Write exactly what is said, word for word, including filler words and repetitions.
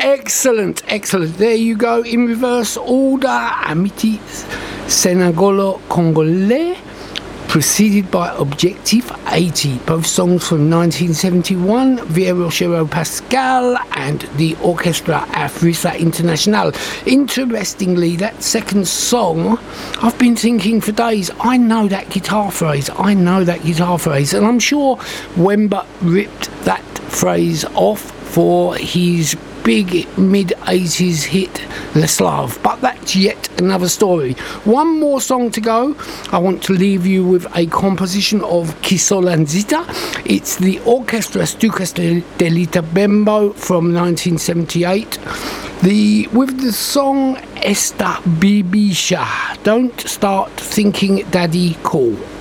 Excellent, excellent. There you go, in reverse order. Amity Senagolo Congolais, preceded by Objectif eighty. Both songs from nineteen seventy-one, Via Rochero Pascal and the Orchestra Afrisa International. Interestingly, that second song, I've been thinking for days, I know that guitar phrase, I know that guitar phrase, and I'm sure Wemba ripped that phrase off for his big mid-eighties hit Le Slav, but that's yet another story. One more song to go. I want to leave you with a composition of Kisolanzita. It's the Orchestra Stukas Delita Bembo from nineteen seventy-eight. The with the song Esta Bibisha. Don't start thinking Daddy Cool.